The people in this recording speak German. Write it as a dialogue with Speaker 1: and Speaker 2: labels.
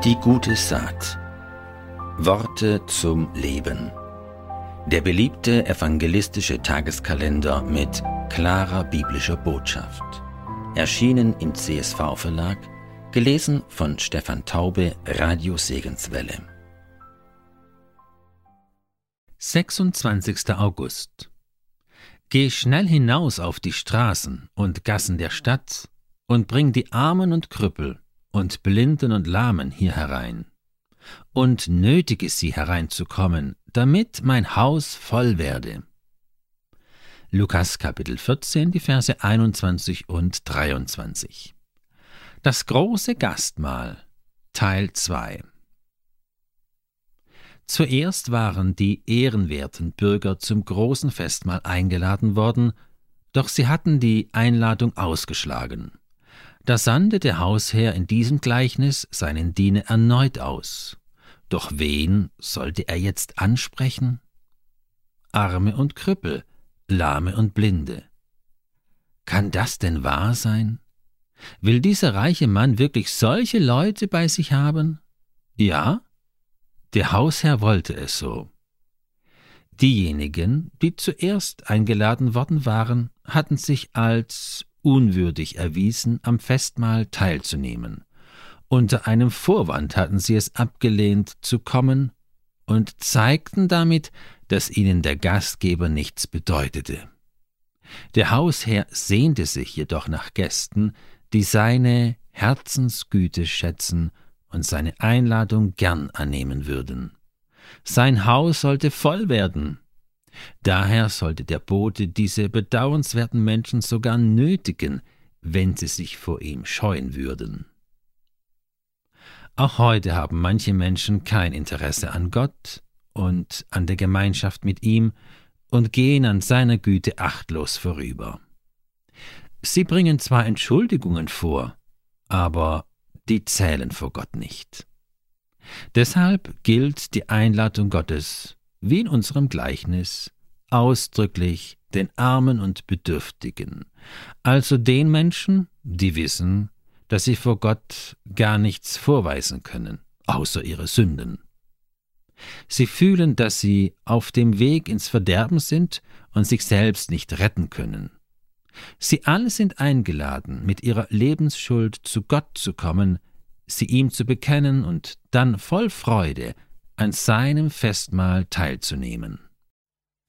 Speaker 1: Die gute Saat. Worte zum Leben. Der beliebte evangelistische Tageskalender mit klarer biblischer Botschaft. Erschienen im CSV-Verlag, gelesen von Stefan Taube, Radio Segenswelle.
Speaker 2: 26. August. Geh schnell hinaus auf die Straßen und Gassen der Stadt und bring die Armen und Krüppel und Blinden und Lahmen hier herein und nötige sie hereinzukommen, damit mein Haus voll werde. Lukas Kapitel 14, die Verse 21 und 23. Das große Gastmahl, Teil 2. Zuerst waren die ehrenwerten Bürger zum großen Festmahl eingeladen worden, doch sie hatten die Einladung ausgeschlagen. Da sandte der Hausherr in diesem Gleichnis seinen Diener erneut aus. Doch wen sollte er jetzt ansprechen? Arme und Krüppel, Lahme und Blinde. Kann das denn wahr sein? Will dieser reiche Mann wirklich solche Leute bei sich haben? Ja, der Hausherr wollte es so. Diejenigen, die zuerst eingeladen worden waren, hatten sich als unwürdig erwiesen, am Festmahl teilzunehmen. Unter einem Vorwand hatten sie es abgelehnt, zu kommen, und zeigten damit, dass ihnen der Gastgeber nichts bedeutete. Der Hausherr sehnte sich jedoch nach Gästen, die seine Herzensgüte schätzen und seine Einladung gern annehmen würden. Sein Haus sollte voll werden. Daher sollte der Bote diese bedauernswerten Menschen sogar nötigen, wenn sie sich vor ihm scheuen würden. Auch heute haben manche Menschen kein Interesse an Gott und an der Gemeinschaft mit ihm und gehen an seiner Güte achtlos vorüber. Sie bringen zwar Entschuldigungen vor, aber die zählen vor Gott nicht. Deshalb gilt die Einladung Gottes, wie in unserem Gleichnis, ausdrücklich den Armen und Bedürftigen, also den Menschen, die wissen, dass sie vor Gott gar nichts vorweisen können, außer ihre Sünden. Sie fühlen, dass sie auf dem Weg ins Verderben sind und sich selbst nicht retten können. Sie alle sind eingeladen, mit ihrer Lebensschuld zu Gott zu kommen, sie ihm zu bekennen und dann voll Freude an seinem Festmahl teilzunehmen.